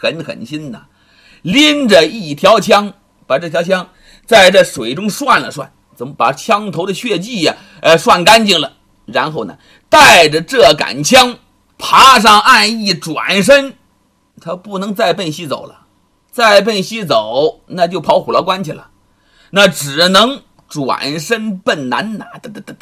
狠狠心呐，拎着一条枪，把这条枪在这水中涮了涮，怎么把枪头的血迹呀涮干净了，然后呢带着这杆枪爬上岸，一转身，他不能再奔西走了，再奔西走那就跑虎牢关去了，那只能转身奔南呐，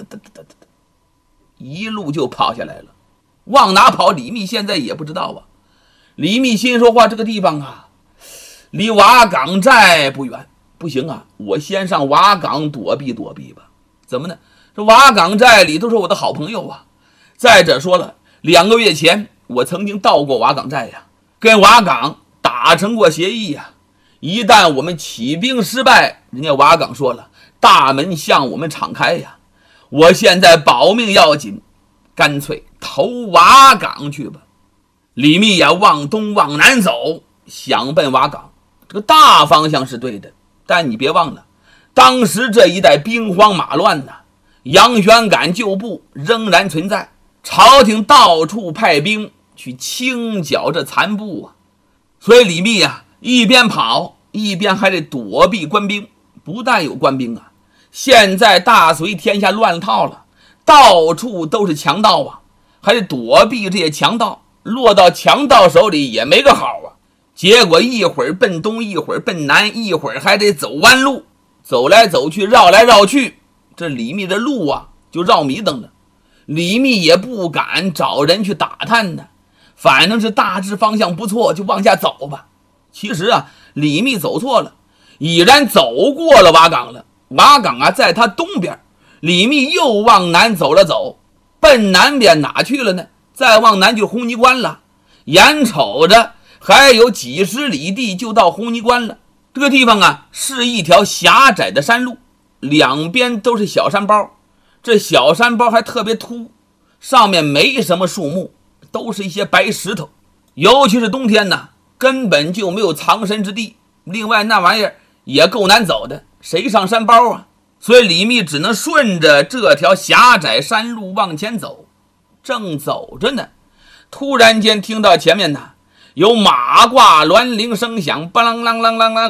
一路就跑下来了。往哪跑，李密现在也不知道啊。李密心说话，这个地方啊离瓦岗寨不远，不行啊，我先上瓦岗躲避躲避吧。怎么呢？这瓦岗寨里都是我的好朋友啊。再者说了，2个月前我曾经到过瓦岗寨呀，跟瓦岗达成过协议呀。一旦我们起兵失败，人家瓦岗说了，大门向我们敞开呀。我现在保命要紧，干脆投瓦岗去吧。李密呀往东往南走，想奔瓦岗，这个大方向是对的，但你别忘了，当时这一带兵荒马乱呐，杨玄感旧部仍然存在，朝廷到处派兵去清剿这残部啊。所以李密呀一边跑一边还得躲避官兵。不但有官兵啊，现在大隋天下乱套了，到处都是强盗啊，还得躲避这些强盗，落到强盗手里也没个好啊。结果一会儿奔东，一会儿奔南，一会儿还得走弯路，走来走去，绕来绕去，这李密的路啊就绕迷瞪了。李密也不敢找人去打探呢，反正是大致方向不错，就往下走吧。其实啊，李密走错了，已然走过了瓦岗了。瓦岗啊在他东边，李密又往南走了走，奔南边哪去了呢？再往南就红泥关了，眼瞅着还有几十里地就到红泥关了。这个地方啊是一条狭窄的山路，两边都是小山包，这小山包还特别凸，上面没什么树木，都是一些白石头，尤其是冬天呢，根本就没有藏身之地。另外那玩意儿也够难走的，谁上山包啊？所以李密只能顺着这条狭窄山路往前走。正走着呢，突然间听到前面呢有马挂銮铃声响，巴啷啷啷啷啷，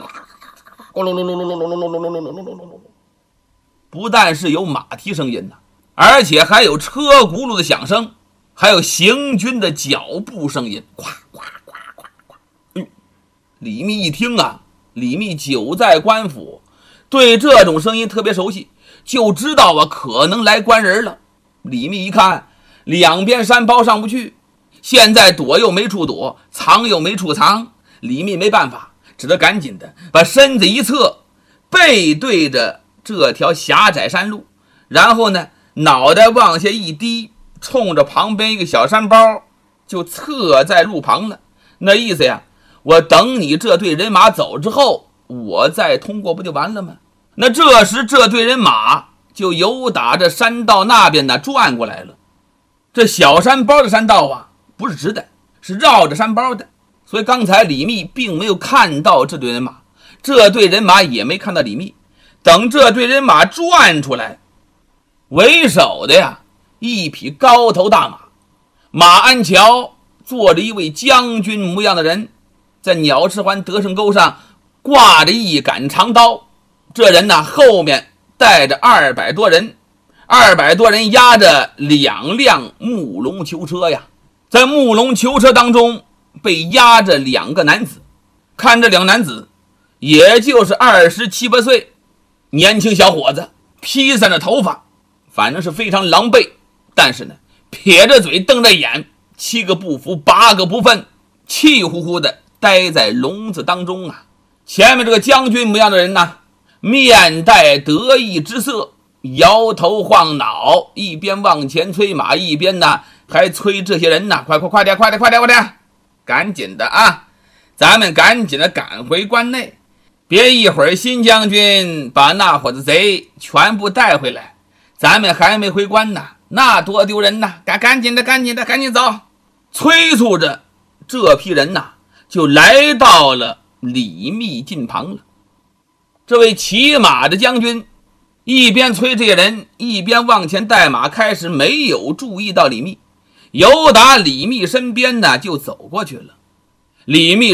不但是有马蹄声音呢，而且还有车轱辘的响声，还有行军的脚步声音，咵咵咵咵咵。李密一听啊，李密久在官府，对这种声音特别熟悉，就知道啊可能来官人了。李密一看，两边山包上不去，现在躲又没处躲，藏又没处藏，李密没办法，只得赶紧的把身子一侧，背对着这条狭窄山路，然后呢脑袋往下一低，冲着旁边一个小山包就侧在路旁了。那意思呀，我等你这队人马走之后，我再通过不就完了吗？那这时这队人马就由打着山道那边呢转过来了。这小山包的山道啊不是直的，是绕着山包的，所以刚才李密并没有看到这队人马，这队人马也没看到李密。等这队人马转出来，为首的呀一匹高头大马，马鞍桥坐着一位将军模样的人，在鸟翅环得胜钩上挂着一杆长刀。这人呢后面带着200多人，200多人压着2辆木龙囚车呀。在木龙囚车当中被压着2个男子，看这2个男子也就是27、8岁，年轻小伙子，披散着头发，反正是非常狼狈，但是呢撇着嘴瞪着眼，7个不服8个不忿，气呼呼的待在笼子当中啊。前面这个将军模样的人呢，面带得意之色，摇头晃脑，一边往前催马，一边呢还催这些人呢，快点，赶紧的啊，咱们赶紧的赶回关内，别一会儿新将军把那伙子贼全部带回来，咱们还没回关呢，那多丢人呐！赶紧走！催促着这批人呐，就来到了李密近旁了。这位骑马的将军一边催这些人，一边往前带马，开始没有注意到李密，由打李密身边呢就走过去了。李密